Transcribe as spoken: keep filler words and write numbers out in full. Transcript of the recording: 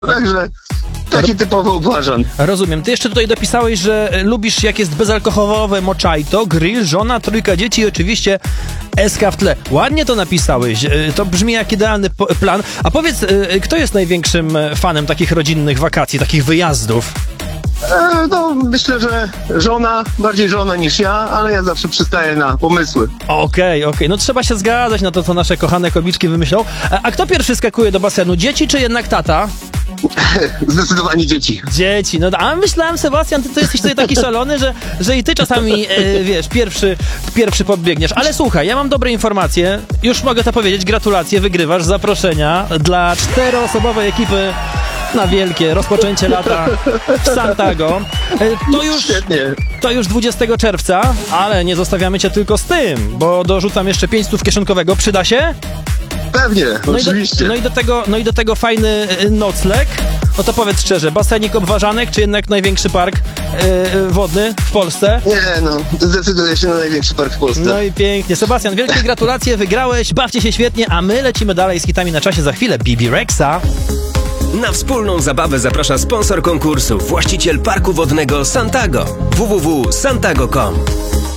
Także taki typowy obłażan. Rozumiem. Ty jeszcze tutaj dopisałeś, że lubisz, jak jest bezalkoholowe mojito, grill, żona, trójka dzieci i oczywiście eska w tle. Ładnie to napisałeś. To brzmi jak idealny plan. A powiedz, kto jest największym fanem takich rodzinnych wakacji, takich wyjazdów? E, no, myślę, że żona, bardziej żona niż ja, ale ja zawsze przystaję na pomysły. Okej, okay, okej. Okay. No trzeba się zgadzać na to, co nasze kochane kobiczki wymyślą. A, a kto pierwszy skakuje do basenu? Dzieci czy jednak tata? Zdecydowanie dzieci. Dzieci, no a myślałem, Sebastian, ty to jesteś tutaj taki szalony, że, że i ty czasami, e, wiesz, pierwszy, pierwszy podbiegniesz. Ale słuchaj, ja mam dobre informacje, już mogę to powiedzieć, gratulacje, wygrywasz zaproszenia dla czteroosobowej ekipy na wielkie rozpoczęcie lata w Santago. E, to już, Świetnie. to już dwudziestego czerwca, ale nie zostawiamy cię tylko z tym, bo dorzucam jeszcze pięć stów kieszonkowego, przyda się? Pewnie, no oczywiście. I do, no, i do tego, no i do tego fajny nocleg. No to powiedz szczerze, basenik Obwarzanek, czy jednak największy park yy, wodny w Polsce? Nie, no, zdecyduję się na największy park w Polsce. No i pięknie. Sebastian, wielkie gratulacje, wygrałeś, bawcie się świetnie, a my lecimy dalej z hitami na czasie za chwilę. Bibi Rexa. Na wspólną zabawę zaprasza sponsor konkursu, właściciel parku wodnego Santago. w w w kropka santago kropka com